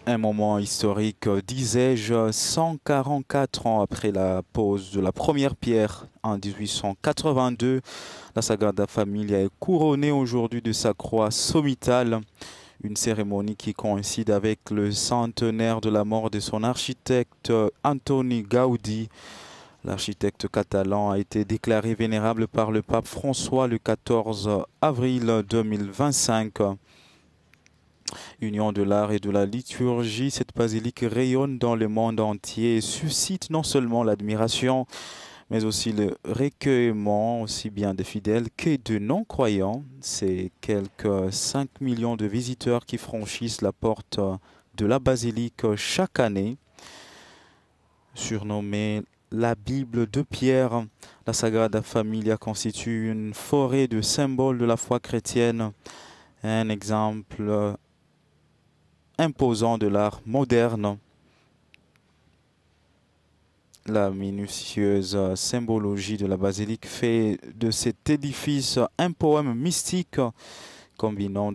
Un moment historique, disais-je, 144 ans après la pose de la première pierre en 1882, la Sagrada Familia est couronnée aujourd'hui de sa croix sommitale, une cérémonie qui coïncide avec le centenaire de la mort de son architecte Antoni Gaudí. L'architecte catalan a été déclaré vénérable par le pape François le 14 avril 2025. Union de l'art et de la liturgie, cette basilique rayonne dans le monde entier et suscite non seulement l'admiration, mais aussi le recueillement, aussi bien des fidèles que de non-croyants. C'est quelques 5 millions de visiteurs qui franchissent la porte de la basilique chaque année. Surnommée la Bible de Pierre, la Sagrada Familia constitue une forêt de symboles de la foi chrétienne, un exemple imposant de l'art moderne. La minutieuse symbologie de la basilique fait de cet édifice un poème mystique combinant